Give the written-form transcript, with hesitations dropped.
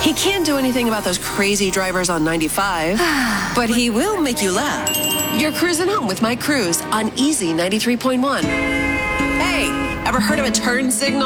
He can't do anything about those crazy drivers on 95, but he will make you laugh. You're cruising home with Mike Cruz on Easy 93.1. Hey, ever heard of a turn signal?